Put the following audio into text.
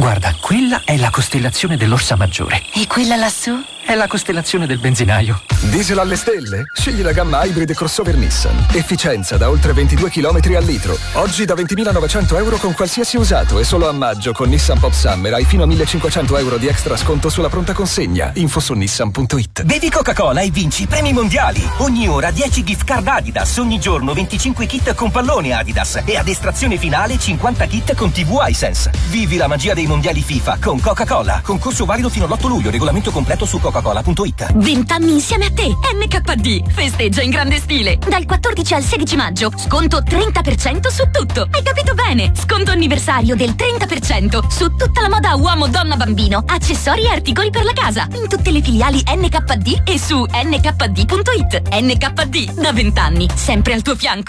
Guarda, quella è la costellazione dell'Orsa Maggiore. E quella lassù? È la costellazione del benzinaio. Diesel alle stelle? Scegli la gamma Hybrid crossover Nissan. Efficienza da oltre 22 km al litro. Oggi da 20.900 euro con qualsiasi usato e solo a maggio con Nissan Pop Summer hai fino a 1.500 euro di extra sconto sulla pronta consegna. Info su nissan.it. Bevi Coca-Cola e vinci premi mondiali. Ogni ora 10 gift card Adidas, ogni giorno 25 kit con pallone Adidas e ad estrazione finale 50 kit con TV iSense. Vivi la magia dei mondiali FIFA con Coca-Cola. Concorso valido fino all'8 luglio, regolamento completo su coca-cola.it. 20 anni insieme a te, NKD festeggia in grande stile. Dal 14 al 16 maggio, sconto 30% su tutto. Hai capito bene? Sconto anniversario del 30% su tutta la moda uomo, donna, bambino, accessori e articoli per la casa. In tutte le filiali NKD e su nkd.it. NKD, da 20 anni, sempre al tuo fianco.